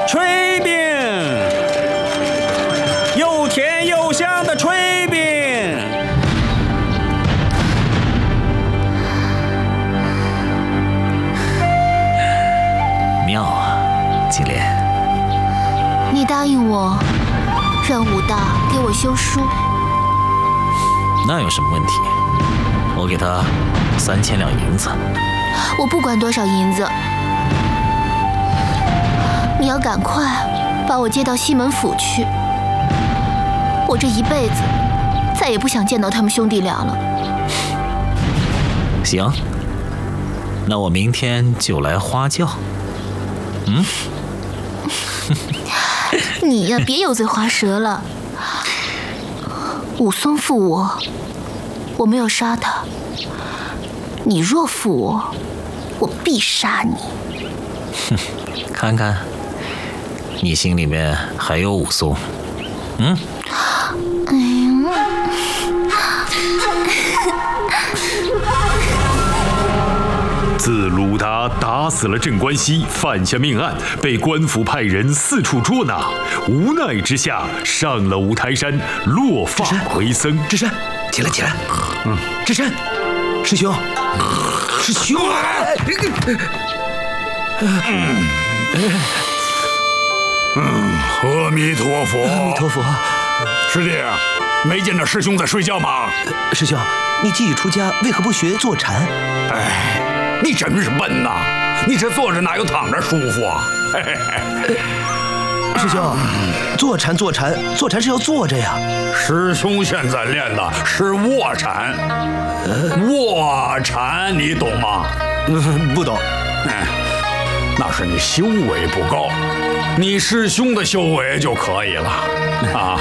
炊饼，又甜又香的炊饼。 妙啊，金莲。 你答应我，让武大给我修书。 那有什么问题？我给他3000两银子。 我不管多少银子，你要赶快把我接到西门府去。我这一辈子再也不想见到他们兄弟俩了。 行，那我明天就来花轿。 你呀，别油嘴滑舌了。武松负我，我没有杀他。你若负我，我必杀你。 看看，你心里面还有武松。 自鲁达打死了镇关西，犯下命案，被官府派人四处捉拿，无奈之下上了五台山，落发为僧。 智深，起来起来。智深，师兄，师兄。 阿弥陀佛。 阿弥陀佛。 师弟，没见着师兄在睡觉吗？ 师兄，你既已出家，为何不学坐禅？ 哎。你真是笨呐！你这坐着哪有躺着舒服啊？ 师兄，坐禅是要坐着呀。 师兄现在练的是卧禅，卧禅你懂吗？ 不懂。 那是你修为不够，你师兄的修为就可以了啊！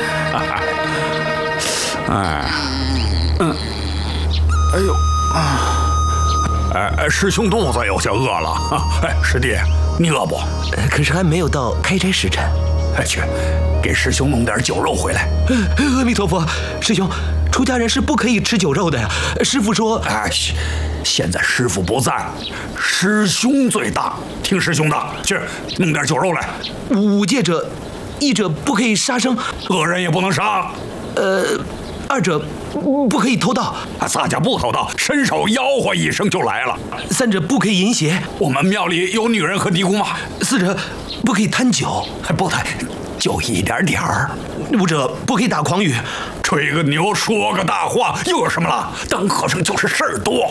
哎呦啊！师兄肚子有些饿了啊！师弟，你饿不？ 可是还没有到开斋时辰。 去，给师兄弄点酒肉回来。 阿弥陀佛，师兄，出家人是不可以吃酒肉的呀。师父说， 现在师父不在，师兄最大，听师兄的，去弄点酒肉来。 五戒者，一者不可以杀生， 恶人也不能杀。 二者不可以偷盗， 洒家不偷盗，伸手吆喝一声就来了。 三者不可以淫邪， 我们庙里有女人和尼姑吗？ 四者不可以贪酒， 不贪，就一点点儿。 五者不可以打诳语， 吹个牛说个大话又有什么了？当和尚就是事儿多。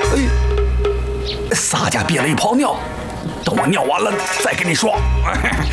洒家憋了一泡尿，等我尿完了再跟你说。